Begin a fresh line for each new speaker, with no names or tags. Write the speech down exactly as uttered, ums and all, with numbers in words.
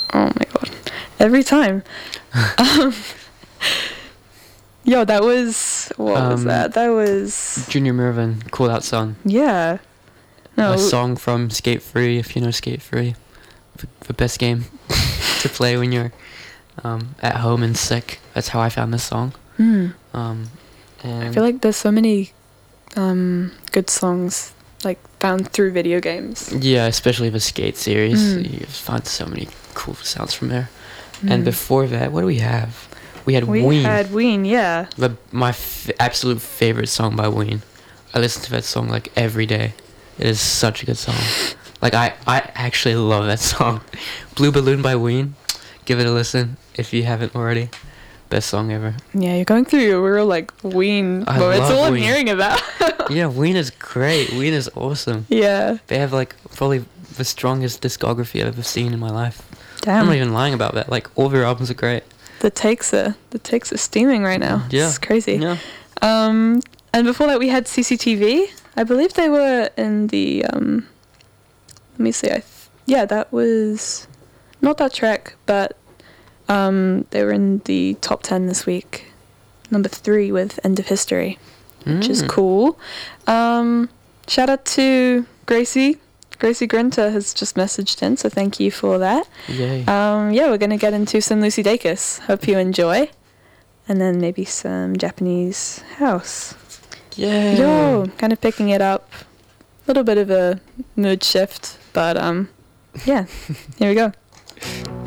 Oh my god. Every time. um, yo, that was... What was
Um,
that? That was...
Junior Murvin, Cool Out Song.
Yeah. No.
A song from Skate Free, if you know Skate Free. The, the best game to play when you're um, at home and sick. That's how I found this song.
Mm.
Um, and
I feel like there's so many um, good songs like found through video games.
Yeah, especially the Skate series.
Mm.
You find so many cool sounds from there.
Mm.
And before that, what do we have? We had
We
Ween.
had Ween, yeah.
The, my f- absolute favorite song by Ween. I listen to that song like every day. It is such a good song. Like, I, I actually love that song. Blue Balloon by Ween. Give it a listen if you haven't already. Best song ever.
Yeah, you're going through a real like Ween
I
moment. It's
love
all I'm
Ween.
hearing about.
Yeah, Ween is great. Ween is awesome.
Yeah.
They have like probably the strongest discography I've ever seen in my life.
Damn.
I'm not even lying about that. Like, all their albums are great.
The takes are the takes are steaming right now.
Yeah.
It's crazy.
Yeah.
Um, and before that we had C C T V. I believe they were in the um. Let me see. I th- yeah, that was not that track, but um, they were in the top ten this week. Number three with End of History, which
Mm.
is cool. Um, shout out to Gracie. Gracie Grinter has just messaged in, so thank you for that.
Yay.
Um, yeah, we're going to get into some Lucy Dacus. Hope you enjoy. And then maybe some Japanese house.
Yay.
Yo, kind of picking it up. A little bit of a mood shift, but um, yeah, here we go.